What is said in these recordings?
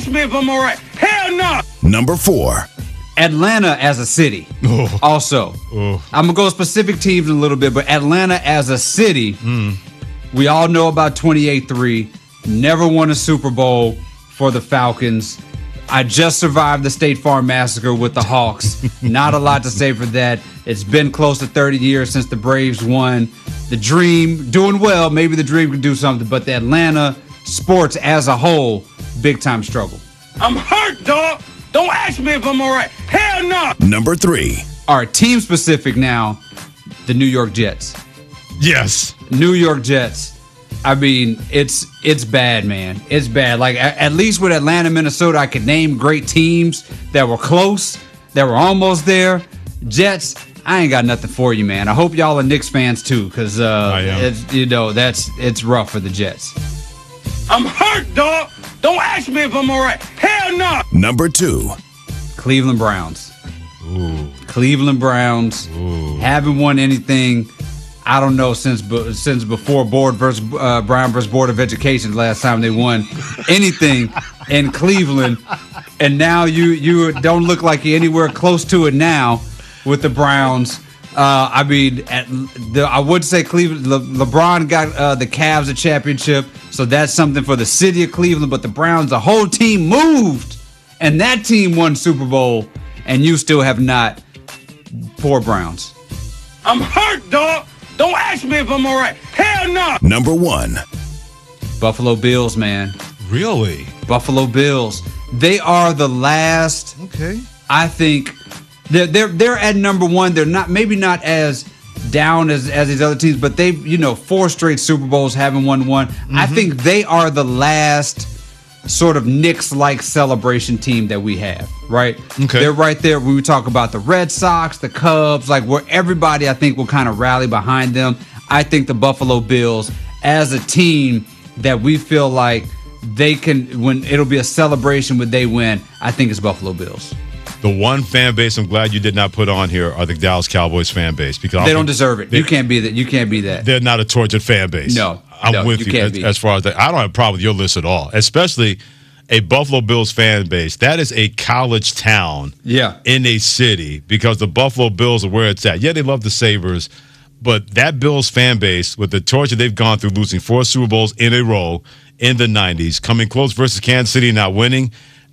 ask me if I'm all right. Hell no. Number 4. Atlanta as a city. Also. I'm going to go specific teams in a little bit, but Atlanta as a city, we all know about 28-3. Never won a Super Bowl for the Falcons. I just survived the State Farm massacre with the Hawks. Not a lot to say for that. It's been close to 30 years since the Braves won. The Dream doing well. Maybe the Dream can do something, but the Atlanta sports as a whole, big time struggle. I'm hurt, dog. Don't ask me if I'm all right. Hell no. Number 3. All right, team specific now. The New York Jets. Yes. New York Jets. I mean, it's bad, man. It's bad. Like, at least with Atlanta, Minnesota, I could name great teams that were close, that were almost there. Jets, I ain't got nothing for you, man. I hope y'all are Knicks fans too, because it's rough for the Jets. I'm hurt, dog. Don't ask me if I'm all right. Hell no. Number 2. Cleveland Browns. Cleveland Browns haven't won anything. I don't know since before Brown versus Board of Education last time they won anything in Cleveland, and now you don't look like you're anywhere close to it now with the Browns. I mean, I would say Cleveland. LeBron got the Cavs a championship, so that's something for the city of Cleveland. But the Browns, the whole team moved, and that team won Super Bowl, and you still have not. Poor Browns. I'm hurt, dog. Don't ask me if I'm all right. Hell no. Number 1. Buffalo Bills, man. Really? Buffalo Bills. They are the last. Okay. I think they're at number 1. They're maybe not as down as these other teams, but they 4 straight Super Bowls, haven't won one. I think they are the last sort of Knicks-like celebration team that we have, right? Okay. They're right there when we talk about the Red Sox, the Cubs, like where everybody I think will kind of rally behind them. I think the Buffalo Bills as a team that we feel like they can, when it'll be a celebration when they win, I think it's Buffalo Bills. The one fan base I'm glad you did not put on here are the Dallas Cowboys fan base, because they don't deserve it. You can't be that. You can't be that. They're not a tortured fan base. No. I'm with you as far as that. I don't have a problem with your list at all, especially a Buffalo Bills fan base. That is a college town in a city, because the Buffalo Bills are where it's at. Yeah, they love the Sabres, but that Bills fan base, with the torture they've gone through, losing 4 Super Bowls in a row in the 90s, coming close versus Kansas City, not winning,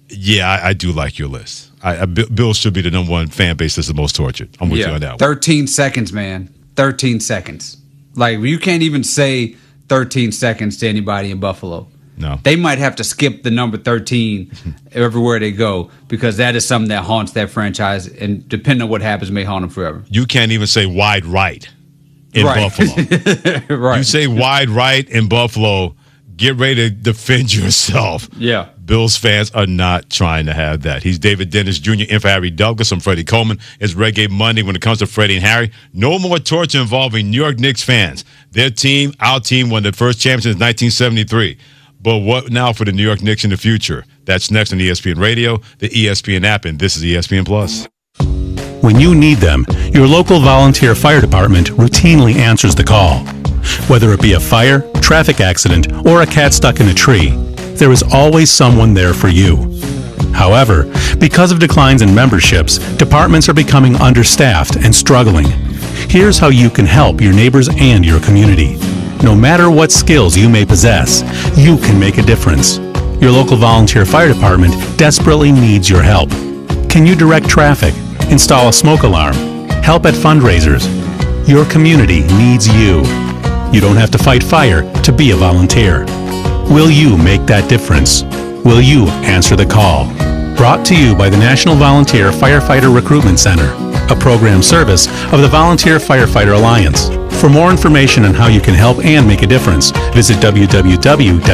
I do like your list. Bills should be the number 1 fan base that's the most tortured. I'm with you on that one. 13 seconds, man. 13 seconds. Like, you can't even say 13 seconds to anybody in Buffalo. No. They might have to skip the number 13 everywhere they go, because that is something that haunts that franchise, and depending on what happens, may haunt them forever. You can't even say wide right in Buffalo. Right. You say wide right in Buffalo, get ready to defend yourself. Yeah. Bills fans are not trying to have that. He's David Dennis Jr. in for Harry Douglas. I'm Freddie Coleman. It's Reggae Monday when it comes to Freddie and Harry. No more torture involving New York Knicks fans. Their team, our team, won the first championship in 1973. But what now for the New York Knicks in the future? That's next on ESPN Radio, the ESPN app, and this is ESPN Plus. When you need them, your local volunteer fire department routinely answers the call. Whether it be a fire, traffic accident, or a cat stuck in a tree, there is always someone there for you. However, because of declines in memberships, departments are becoming understaffed and struggling. Here's how you can help your neighbors and your community. No matter what skills you may possess, you can make a difference. Your local volunteer fire department desperately needs your help. Can you direct traffic, install a smoke alarm, help at fundraisers? Your community needs you. You don't have to fight fire to be a volunteer. Will you make that difference? Will you answer the call? Brought to you by the National Volunteer Firefighter Recruitment Center, a program service of the Volunteer Firefighter Alliance. For more information on how you can help and make a difference, visit www.nvfrc.org.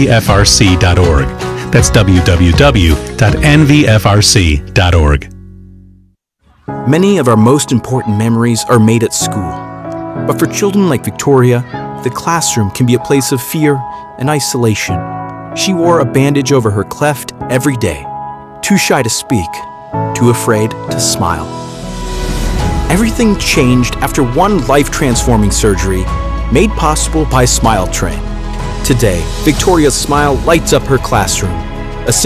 That's www.nvfrc.org. Many of our most important memories are made at school. But for children like Victoria, the classroom can be a place of fear and isolation. She wore a bandage over her cleft every day, too shy to speak, too afraid to smile. Everything changed after one life-transforming surgery made possible by Smile Train. Today, Victoria's smile lights up her classroom,